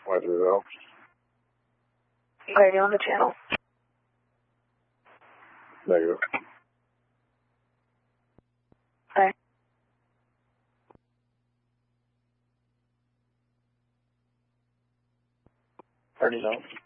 Y30. Are you on the channel? Negative. Hi. Already know.